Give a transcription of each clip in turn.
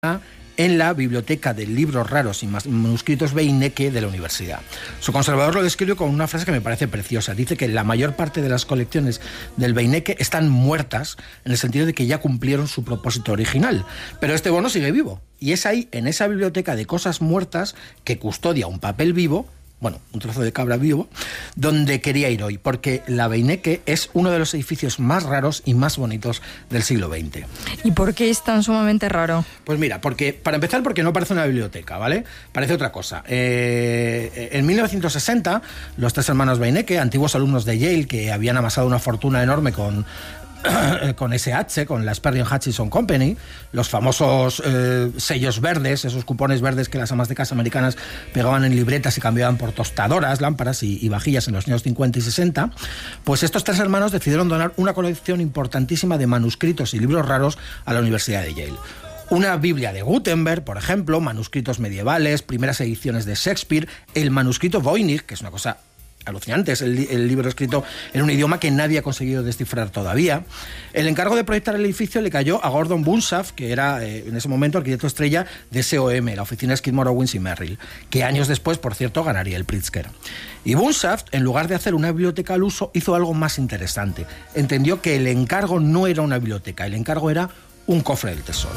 en la Biblioteca de Libros Raros y Manuscritos Beinecke de la universidad. Su conservador lo describe con una frase que me parece preciosa. Dice que la mayor parte de las colecciones del Beinecke están muertas, en el sentido de que ya cumplieron su propósito original. Pero este bono sigue vivo. Y es ahí, en esa biblioteca de cosas muertas, que custodia un papel vivo, bueno, un trozo de cabra vivo, donde quería ir hoy, porque la Beinecke es uno de los edificios más raros y más bonitos del siglo XX. ¿Y por qué es tan sumamente raro? Pues mira, para empezar, porque no parece una biblioteca, ¿vale? Parece otra cosa. En 1960, los tres hermanos Beinecke, antiguos alumnos de Yale que habían amasado una fortuna enorme con SH, con la Sperry & Hutchinson Company, los famosos sellos verdes, esos cupones verdes que las amas de casa americanas pegaban en libretas y cambiaban por tostadoras, lámparas y vajillas en los años 50 y 60, pues estos tres hermanos decidieron donar una colección importantísima de manuscritos y libros raros a la Universidad de Yale. Una Biblia de Gutenberg, por ejemplo, manuscritos medievales, primeras ediciones de Shakespeare, el manuscrito Voynich, que es una cosa alucinante, es el libro escrito en un idioma que nadie ha conseguido descifrar todavía. El encargo de proyectar el edificio le cayó a Gordon Bunshaft, que era en ese momento arquitecto estrella de SOM, la oficina Skidmore, Owings y Merrill, que años después, por cierto, ganaría el Pritzker. Y Bunshaft, en lugar de hacer una biblioteca al uso, hizo algo más interesante. Entendió que el encargo no era una biblioteca, el encargo era un cofre del tesoro.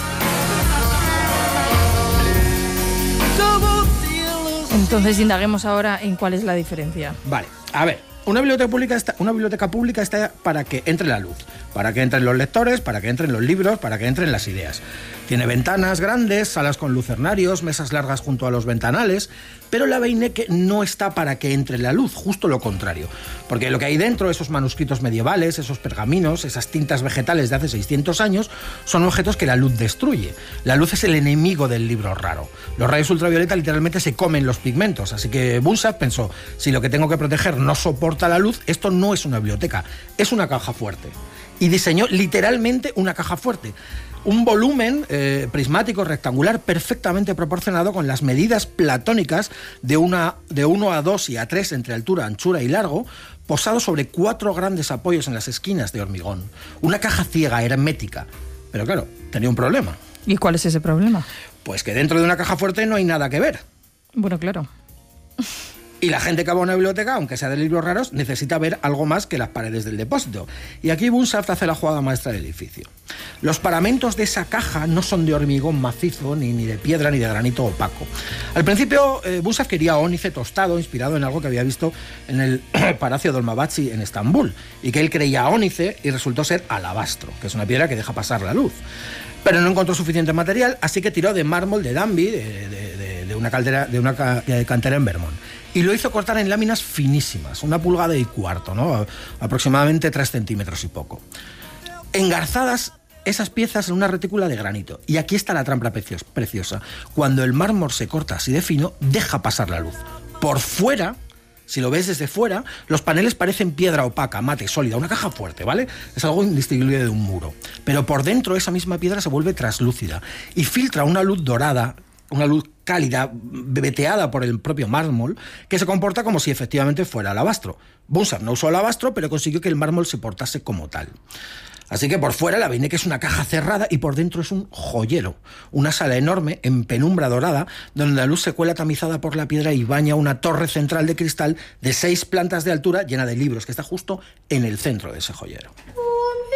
Entonces indaguemos ahora en cuál es la diferencia. Vale, a ver, una biblioteca pública está para que entre la luz, para que entren los lectores, para que entren los libros, para que entren las ideas. Tiene ventanas grandes, salas con lucernarios, mesas largas junto a los ventanales, pero la Beinecke no está para que entre la luz, justo lo contrario. Porque lo que hay dentro, esos manuscritos medievales, esos pergaminos, esas tintas vegetales de hace 600 años, son objetos que la luz destruye. La luz es el enemigo del libro raro. Los rayos ultravioleta literalmente se comen los pigmentos, así que Bunshaft pensó, si lo que tengo que proteger no soporta la luz, esto no es una biblioteca, es una caja fuerte. Y diseñó literalmente una caja fuerte. Un volumen prismático rectangular perfectamente proporcionado con las medidas platónicas de 1 a 2 y a 3 entre altura, anchura y largo, posado sobre 4 grandes apoyos en las esquinas de hormigón. Una caja ciega, hermética. Pero claro, tenía un problema. ¿Y cuál es ese problema? Pues que dentro de una caja fuerte no hay nada que ver. Bueno, claro. Y la gente que va a una biblioteca, aunque sea de libros raros, necesita ver algo más que las paredes del depósito. Y aquí Bunshaft hace la jugada maestra del edificio. Los paramentos de esa caja no son de hormigón macizo, ni de piedra, ni de granito opaco. Al principio, Bunshaft quería ónice tostado, inspirado en algo que había visto en el Palacio Dolmabahce en Estambul, y que él creía ónice y resultó ser alabastro, que es una piedra que deja pasar la luz. Pero no encontró suficiente material, así que tiró de mármol de Danby, de una cantera en Vermont. Y lo hizo cortar en láminas finísimas, 1,25 pulgadas, ¿no? Aproximadamente 3 centímetros y poco. Engarzadas esas piezas en una retícula de granito. Y aquí está la trampa preciosa. Cuando el mármol se corta así de fino, deja pasar la luz. Por fuera, si lo ves desde fuera, los paneles parecen piedra opaca, mate, sólida, una caja fuerte, ¿vale? Es algo indistinguible de un muro. Pero por dentro esa misma piedra se vuelve traslúcida y filtra una luz dorada, una luz cálida, veteada por el propio mármol, que se comporta como si efectivamente fuera alabastro. Bunshaft no usó alabastro, pero consiguió que el mármol se portase como tal. Así que por fuera la Beinecke es una caja cerrada y por dentro es un joyero, una sala enorme en penumbra dorada donde la luz se cuela tamizada por la piedra y baña una torre central de cristal de 6 plantas de altura llena de libros que está justo en el centro de ese joyero.